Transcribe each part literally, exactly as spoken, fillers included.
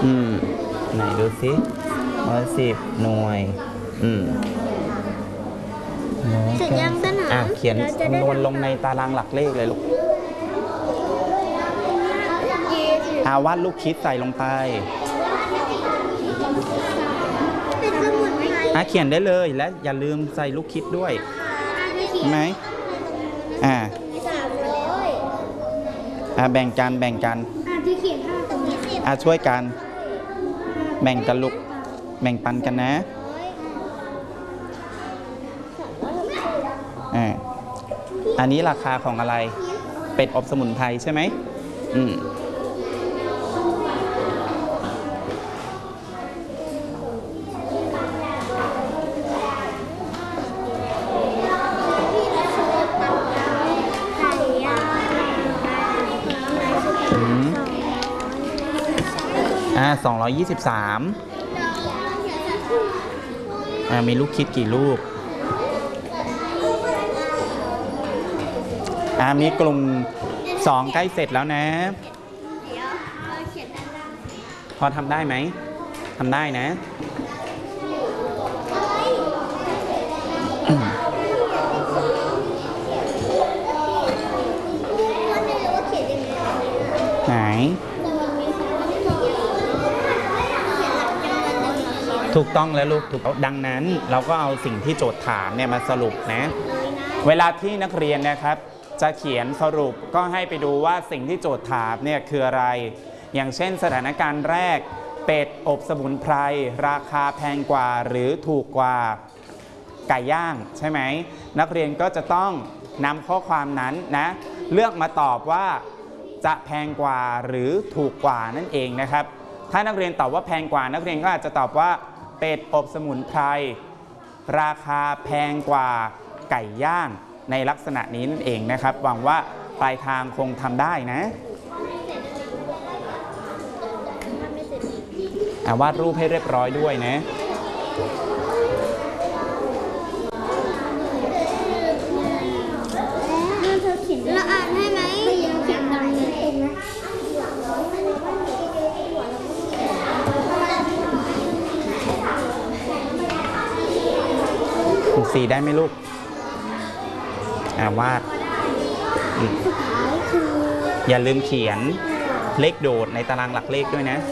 อืมไหนดูสิร้อยสิบหน่วยอืมเสร็จยังสนามอ่ะเขียนคำนวณลงในตารางหลักเลขเลยลูกอาวาดลูกคิดใส่ลงไปเป็นสมุนไพรอ่ะเขียนได้เลยและอย่าลืมใส่ลูกคิดด้วยใช่ไหมอ่าสามร้อยอ่ะแบ่งกันแบ่งกันอ่าที่เขียนห้าตรงนี้สิบอ่ะช่วยกันแบ่งกันลูกแบ่งปันกันนะอ่าอันนี้ราคาของอะไรเป็ดอบสมุนไพรใช่ไหมอืมอ่าสองร้อยยี่สิบสามอ่ามีลูกคิดกี่ลูกอ่ามีกลุ่มสองใกล้เสร็จแล้วนะพอทำได้ไหมทำได้นะไหนถูกต้องแล้วลูกถูกดังนั้นเราก็เอาสิ่งที่โจทย์ถามเนี่ยมาสรุปนะเวลาที่นักเรียนนะครับจะเขียนสรุปก็ให้ไปดูว่าสิ่งที่โจทย์ถามเนี่ยคืออะไรอย่างเช่นสถานการณ์แรกเป็ดอบสมุนไพรราคาแพงกว่าหรือถูกกว่าไก่ย่างใช่ไหมนักเรียนก็จะต้องนำข้อความนั้นนะเลือกมาตอบว่าจะแพงกว่าหรือถูกกว่านั่นเองนะครับถ้านักเรียนตอบว่าแพงกว่านักเรียนก็อาจจะตอบว่าเป็ดอบสมุนไพรราคาแพงกว่าไก่ย่างในลักษณะนี้นั่นเองนะครับหวังว่าปลายทางคงทำได้นะวาดรูปให้เรียบร้อยด้วยนะเราอ่านให้ไหมเขียนดังเลยสีได้ไหมลูกอ่าวาดอย่าลืมเขียนเลขโดดในตารางหลักเลขด้วยนะ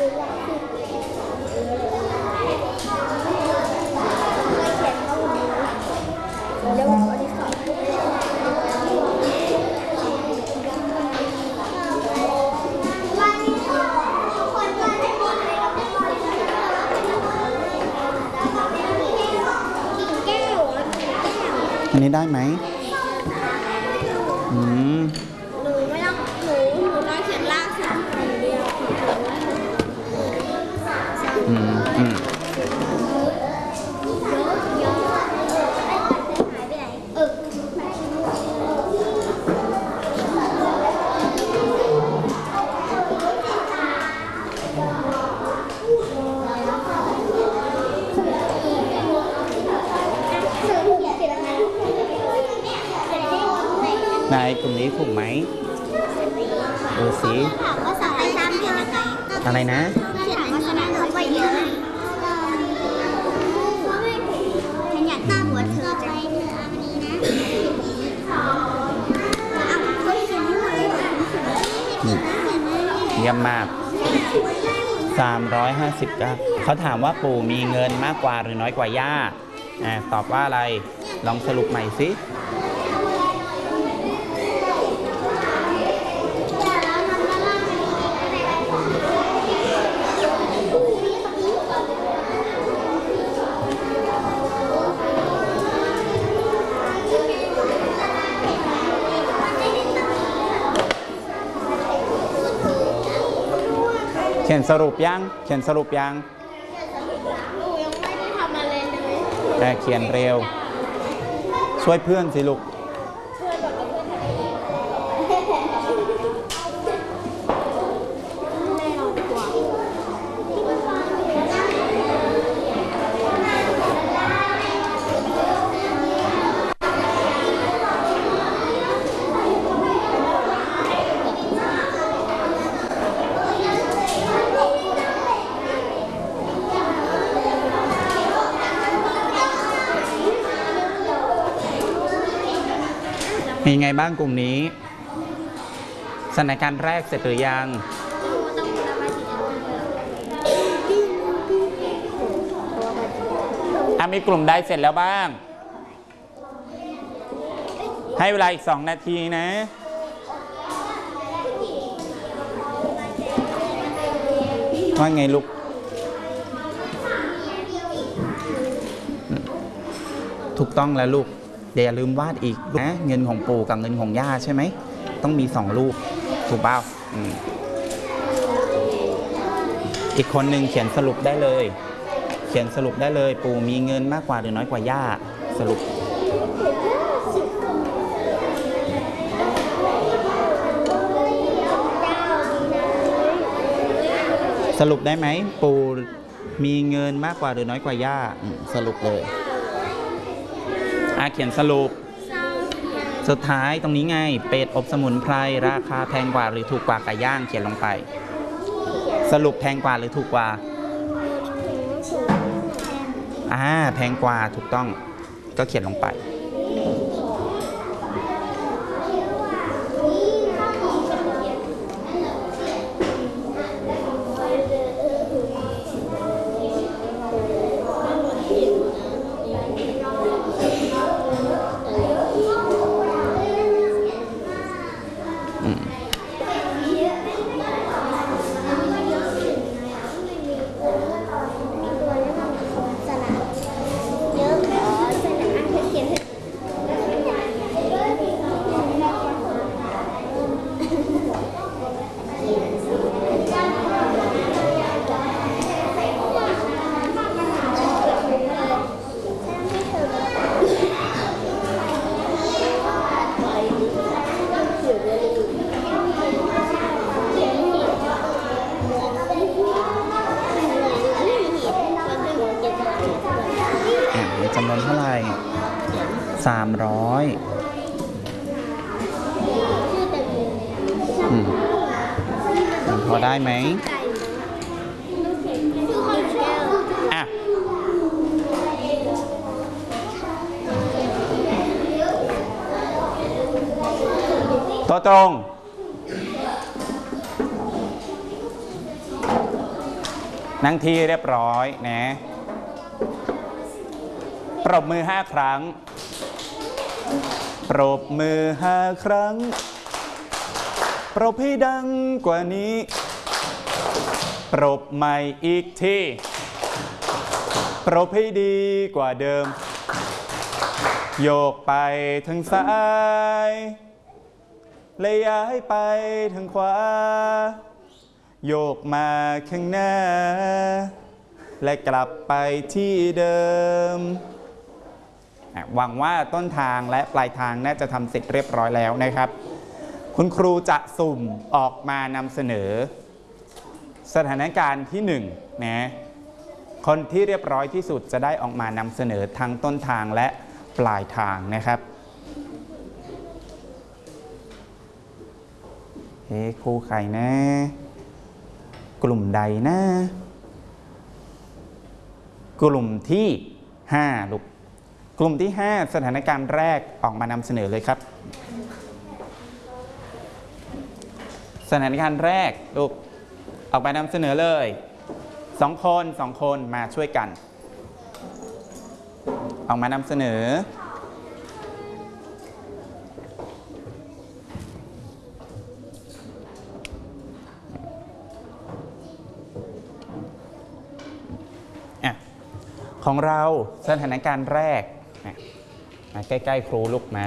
อันนี้ได้ไหมอืมหนูไม่ต้องหนูหนูน้อยเขียนล่างสามอย่างเดียวอืมอืมนายกลุ่มนี้ถูกไหมดูสิถามว่าสายตามเขียนยังไงอะไรนะเขียนว่าสนามไปเยอะฉันอยากตามหัวเธอจะให้เธออันนี้นะเยี่ยมมากสามร้อยห้าสิบเก้าเขาถามว่าปู่มีเงินมากกว่าหรือน้อยกว่าย่าอ่าตอบว่าอะไรลองสรุปใหม่สิเขียนสรุปยังเขียนสรุปยังหนูยังไม่ได้ทำอะไรเลยแต่เขียนเร็วช่วยเพื่อนสิลูกเมีไงบ้างกลุ่มนี้สถานการณ์แรกเสร็จหรือยังอ่ะมีกลุ่มใดเสร็จแล้วบ้างให้เวลาอีกสองนาทีนะว่าไงลูกถูกต้องแล้วลูกเดี๋ยวอย่าลืมวาดอีกนะเงินของปู่กับเงินของย่าใช่ไหมต้องมีสองรูปถูกเปล่าอืมอีกคนหนึ่งเขียนสรุปได้เลยเขียนสรุปได้เลยปู่มีเงินมากกว่าหรือน้อยกว่าย่าสรุปสรุปได้ไหมปู่มีเงินมากกว่าหรือน้อยกว่าย่าสรุปเลยอาเขียนสรุปสุดท้ายตรงนี้ไงเป็ดอบสมุนไพรราคาแพงกว่าหรือถูกกว่าไก่ย่างเขียนลงไปสรุปแพงกว่าหรือถูกกว่าอ่าแพงกว่าถูกต้องก็เขียนลงไปจำนวนเท่าไหร่สามร้อยพอได้ไหมอ่ะตัวตรงนั่งที่เรียบร้อยนะปรบมือห้าครั้งปรบมือห้าครั้งปรบให้ดังกว่านี้ปรบใหม่อีกทีปรบให้ดีกว่าเดิมโยกไปทางซ้ายและย้ายไปทางขวาโยกมาข้างหน้าและกลับไปที่เดิมหวังว่าต้นทางและปลายทางน่าจะทำเสร็จเรียบร้อยแล้วนะครับคุณครูจะสุ่มออกมานำเสนอสถานการณ์ที่หนึ่งนะคนที่เรียบร้อยที่สุดจะได้ออกมานำเสนอทั้งต้นทางและปลายทางนะครับเฮ้ครูไข่นะกลุ่มใดนะกลุ่มที่ห้าลูกกลุ่มที่ห้าสถานการณ์แรกออกมานำเสนอเลยครับสถานการณ์แรกลูกออกมานำเสนอเลยสองคนสองคนมาช่วยกันออกมานำเสนออ่ะของเราสถานการณ์แรกมาใกล้ๆครูลุกมา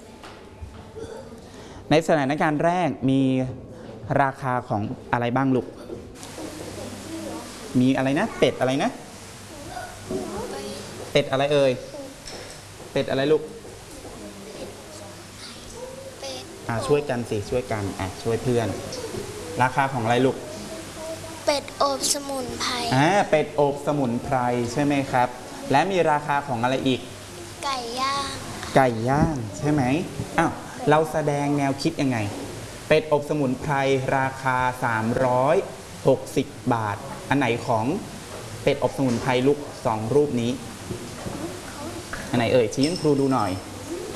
ในสถานการณ์แรกมีราคาของอะไรบ้างลูกมีอะไรนะเป็ดอะไรนะเป็ดอะไรเอ่ยเป็ดอะไรลูกอ่าช่วยกันสิช่วยกันอ่ะช่วยเพื่อนราคาของอะไรลูกเป็ดอบสมุนไพรอ่าเป็ดอบสมุนไพรใช่ไหมครับและมีราคาของอะไรอีกไก่ย่างไก่ย่างใช่ไหมอ้าวเราแสดงแนวคิดยังไงเป็ดอบสมุนไพรราคาสามร้อยหกสิบบาทอันไหนของเป็ดอบสมุนไพรลูกสองรูปนี้อันไหนเอ่ยชี้ให้ครูดูหน่อย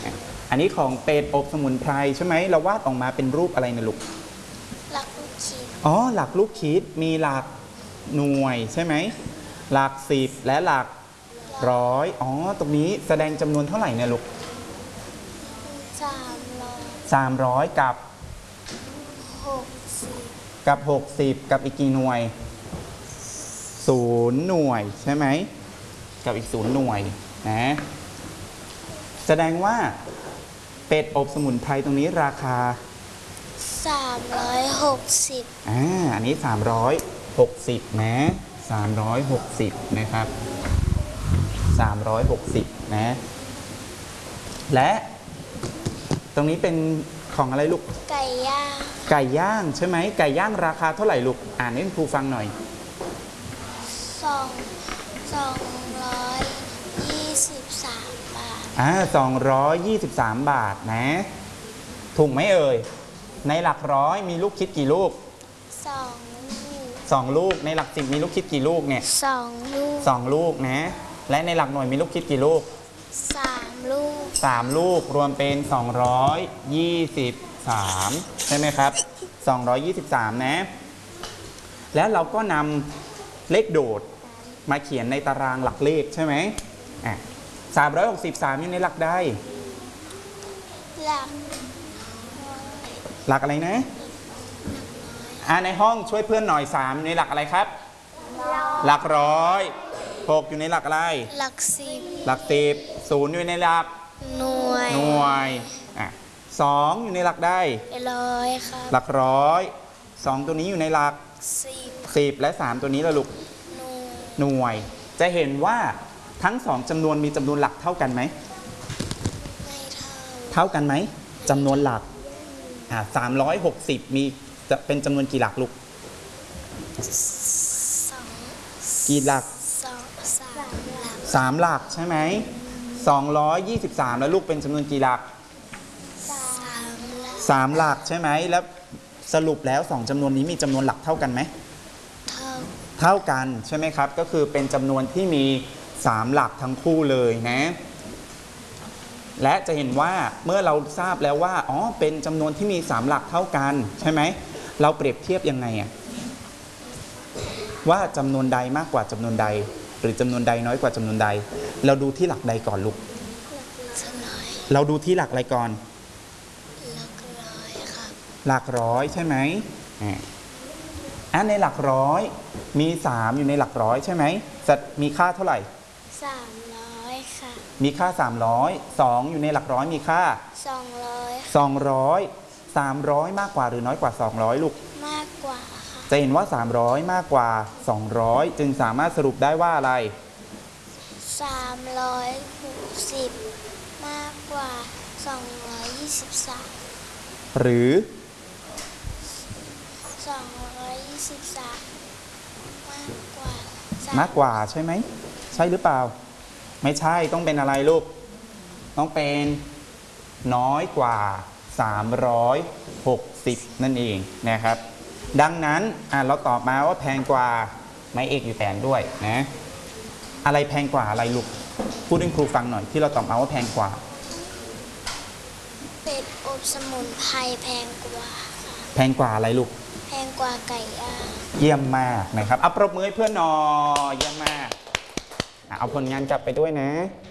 อันนี้ของเป็ดอบสมุนไพรใช่ไหมเราวาดออกมาเป็นรูปอะไรนะลูกหลักลูกคิดอ๋อหลักลูกคิดมีหลักหน่วยใช่ไหมหลักสิบและหลักร้อยอ๋อตรงนี้แสดงจำนวนเท่าไหร่เนี่ยลูกสามร้อยสามร้อยกับหกสิบกับหกสิบกับอีกกี่หน่วยศูนย์หน่วยใช่ไหมกับอีกศูนย์หน่วยนะแสดงว่าเป็ดอบสมุนไพรตรงนี้ราคาสามร้อยหกสิบอ่าอันนี้สามร้อยหกสิบนะสามร้อยหกสิบนะครับสามร้อยหกสิบนะและตรงนี้เป็นของอะไรลูกไก่ย่างไก่ย่างใช่ไหมไก่ย่างราคาเท่าไหร่ลูกอ่านให้ครูฟังหน่อยสองสองร้อยยี่สิบสามบาทอ่าสองร้อยยี่สิบสามบาทนะถูกไหมเอ่ยในหลักร้อยมีลูกคิดกี่ลูกสองลูกสองลูกในหลักสิบมีลูกคิดกี่ลูกเนี่ยสองลูกสองลูกนะและในหลักหน่วยมีลูกคิดกี่ลูกสามลูกสามลูกรวมเป็นสองร้อยยี่สิบสามใช่ไหมครับสองร้อยยี่สิบสามนะแล้วเราก็นำเลขโดดมาเขียนในตารางหลักเลขใช่ไหมอ่ะสามร้อยหกสิบสามอยู่ในหลักใดหลักหลักอะไรนะอ่าในห้องช่วยเพื่อนหน่อยสามในหลักอะไรครับ หลักร้อยหกอยู่ในหลักอะไรหลักสิบหลักสิบศูนย์อยู่ในหลักหน่วยหน่วยอ่ะสองอยู่ในหลักใดร้อยครับหลักร้อยสองตัวนี้อยู่ในหลักสิบสิบและสามตัวนี้ละลูกหน่วยหน่วย จะเห็นว่าทั้งสองจำนวนมีจำนวนหลักเท่ากันไหมไม่เท่าเท่ากันไหมจำนวนหลักอ่าสามร้อยหกสิบมีจะเป็นจำนวนกี่หลักลูกสองกี่หลักสองสามหลักสามหลักใช่ไหมสองร้อยยี่สิบสามแล้วลูกเป็นจำนวนกี่หลักสามหลักสามหลักใช่ไหมแล้วสรุปแล้วสองจำนวนนี้มีจำนวนหลักเท่ากันไหมเท่าเท่ากันใช่ไหมครับก็คือเป็นจำนวนที่มีสามหลักทั้งคู่เลยนะและจะเห็นว่าเมื่อเราทราบแล้วว่าอ๋อเป็นจำนวนที่มีสามหลักเท่ากันใช่ไหมเราเปรียบเทียบยังไงอะว่าจำนวนใดมากกว่าจำนวนใด หรือจำนวนใดน้อยกว่าจำนวนใด เราดูที่หลักใดก่อนลูกเท่าน้อยเราดูที่หลักอะไรก่อนหลักร้อยครับหลักร้อยใช่ไหมอ่าอันในหลักร้อยมีสามอยู่ในหลักร้อยใช่ไหมจะมีค่าเท่าไหร่สามร้อยค่ะมีค่าสามร้อย สองอยู่ในหลักร้อยมีค่าสองร้อยสองร้อย สามร้อยมากกว่าหรือน้อยกว่าสองร้อยลูกมากกว่าค่ะจะเห็นว่าสามร้อยมากกว่าสองร้อยจึงสามารถสรุปได้ว่าอะไรสามร้อยหกสิบมากกว่าสองร้อยยี่สิบสามหรือสองร้อยยี่สิบสามมากกว่าสมากกว่าใช่ไหมใช่หรือเปล่า ไม่ใช่ต้องเป็นอะไรลูกต้องเป็นน้อยกว่าสามร้อยหกสิบนั่นเองนะครับดังนั้นอ่ะเราตอบมาว่าแพงกว่าไม่เอกอยู่แทนด้วยนะอะไรแพงกว่าอะไรลูกพูดให้ครูฟังหน่อยที่เราตอบมาว่าแพงกว่าเป็ดอบสมุนไพรแพงกว่าค่ะแพงกว่าอะไรลูกแพงกว่าไก่ย่างเยี่ยมมากนะครับเอาปรบมือให้เพื่อนหน่อยเยี่ยมมากอ่ะเอาผลงานกลับไปด้วยนะ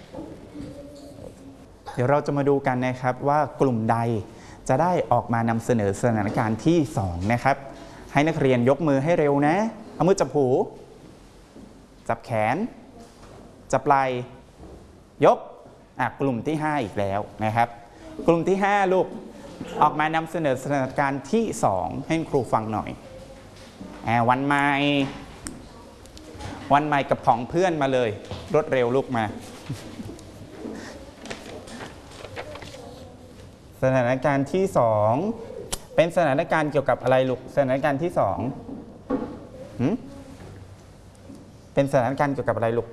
เดี๋ยวเราจะมาดูกันนะครับว่ากลุ่มใดจะได้ออกมานำเสนอสถานการณ์ที่สองนะครับให้นักเรียนยกมือให้เร็วนะเอามือจับหูจับแขนจับไหล่ยกอ่ะกลุ่มที่ห้าอีกแล้วนะครับกลุ่มที่ห้าลูกออกมานำเสนอสถานการณ์ที่สองให้ครูฟังหน่อยอ่ะวันใหม่วันใหม่กับของเพื่อนมาเลยรวดเร็วลูกมาสถานการณ์ที่สองเป็นสถานการณ์เกี่ยวกับอะไรลูกสถานการณ์ที่สองหืมเป็นสถานการณ์เกี่ยวกับอะไรลูก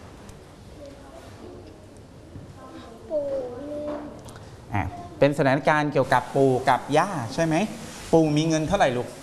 ปู่อ่ะเป็นสถานการณ์เกี่ยวกับปู่กับย่าใช่ไหมปู่มีเงินเท่าไหร่ลูก